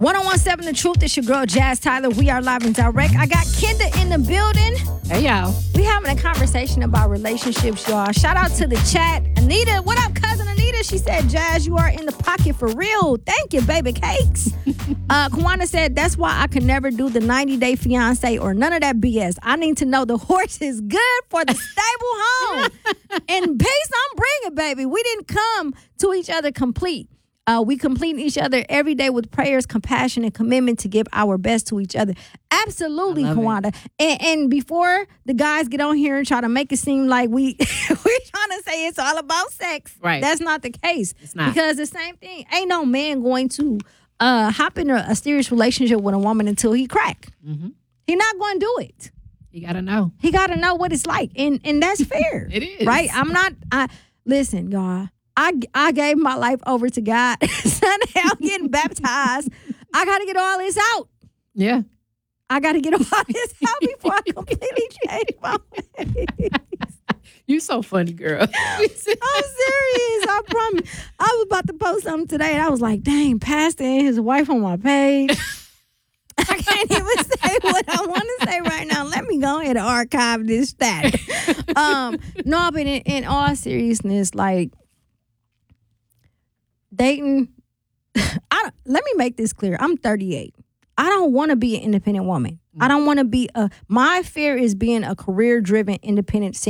1017 The Truth. It's your girl, Jazz Tyler. We are live and direct. I got Kenda in the building. Hey, y'all. We having a conversation about relationships, y'all. Shout out to the chat. Anita, what up, cousin Anita? She said, Jazz, you are in the pocket for real. Thank you, baby cakes. Kwana said, that's why I could never do the 90-day fiance or none of that BS. I need to know the horse is good for the stable home. And peace, I'm bringing, baby. We didn't come to each other complete. We complete each other every day with prayers, compassion, and commitment to give our best to each other. Absolutely, Kawanda. And before the guys get on here and try to make it seem like we're trying to say it's all about sex. Right. That's not the case. It's not. Because the same thing, ain't no man going to hop in a serious relationship with a woman until he crack. Mm-hmm. He not going to do it. You got to know. He got to know what it's like. And that's fair. It is. Right? Listen, y'all. I gave my life over to God. Sunday, I'm getting baptized. I got to get all this out. Yeah. I got to get all this out before I completely change my ways. You so funny, girl. I'm serious. I promise. I was about to post something today, and I was like, dang, Pastor and his wife on my page. I can't even say what I want to say right now. Let me go ahead and archive this stat. No, but in all seriousness, like, dating, let me make this clear. I'm 38. I don't want to be an independent woman. I don't want to be my fear is being a career-driven independent